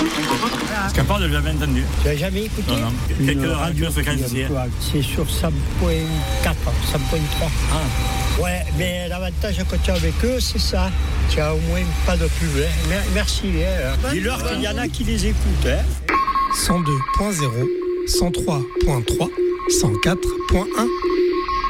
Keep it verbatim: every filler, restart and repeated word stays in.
Parce qu'à part, je l'ai jamais entendu. Tu l'as jamais écouté? Non, non. Quelle radio fréquence c'est? C'est sur cent virgule quatre, cent virgule trois. Ah. Ouais, mais l'avantage quand tu es avec eux, c'est ça. Tu as au moins pas de pub. Hein. Merci. Hein. Dis-leur qu'il y en a qui les écoutent. Hein. cent deux point zéro, cent trois point trois, cent quatre point un.